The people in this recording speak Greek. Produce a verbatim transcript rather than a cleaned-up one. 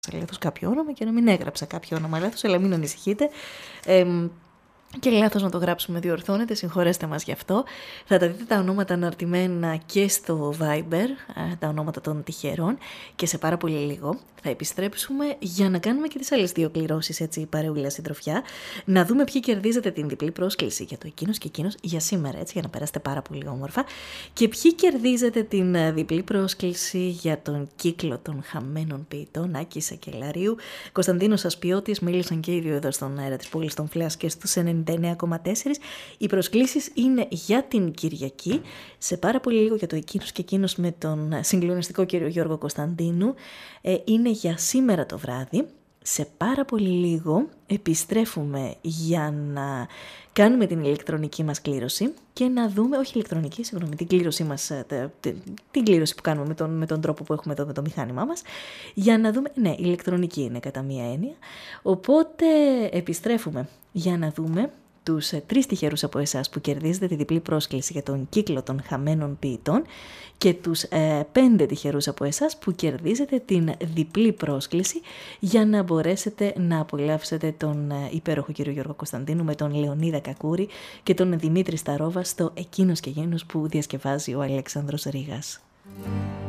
λάθος κάποιο όνομα και να μην έγραψα κάποιο όνομα λάθος, αλλά μην ανησυχείτε. Ε, Και λάθος να το γράψουμε, διορθώνεται, συγχωρέστε μας γι' αυτό. Θα τα δείτε τα ονόματα αναρτημένα και στο Viber, τα ονόματα των τυχερών, και σε πάρα πολύ λίγο θα επιστρέψουμε για να κάνουμε και τις άλλες δύο κληρώσεις, έτσι, παρεούλα συντροφιά. Να δούμε ποιοι κερδίζετε την διπλή πρόσκληση για το εκείνος και εκείνος για σήμερα, έτσι, για να περάσετε πάρα πολύ όμορφα. Και ποιοι κερδίζετε την διπλή πρόσκληση για τον κύκλο των χαμένων ποιητών, Άκη Σακελαρίου, Κωνσταντίνος Ασπιώτης, μίλησαν και οι δύο εδώ στον αέρα της πόλης των Φλέας και στους ενενήντα εννέα κόμμα τέσσερα. Οι προσκλήσεις είναι για την Κυριακή. Σε πάρα πολύ λίγο για το εκείνος και εκείνος με τον συγκλονιστικό κύριο Γιώργο Κωνσταντίνου. Ε, είναι για σήμερα το βράδυ. Σε πάρα πολύ λίγο επιστρέφουμε για να κάνουμε την ηλεκτρονική μας κλήρωση και να δούμε, όχι ηλεκτρονική, συγγνώμη, την κλήρωσή μας, την κλήρωση που κάνουμε με τον, με τον τρόπο που έχουμε εδώ με το μηχάνημά μας, για να δούμε, ναι, ηλεκτρονική είναι κατά μία έννοια, οπότε επιστρέφουμε για να δούμε τους ε, τρεις τυχερούς από εσάς που κερδίζετε τη διπλή πρόσκληση για τον κύκλο των χαμένων ποιητών και τους ε, πέντε τυχερούς από εσάς που κερδίζετε την διπλή πρόσκληση για να μπορέσετε να απολαύσετε τον ε, υπέροχο κύριο Γιώργο Κωνσταντίνου με τον Λεωνίδα Κακούρη και τον Δημήτρη Σταρόβα στο εκείνος και εκείνος που διασκευάζει ο Αλέξανδρος Ρήγας.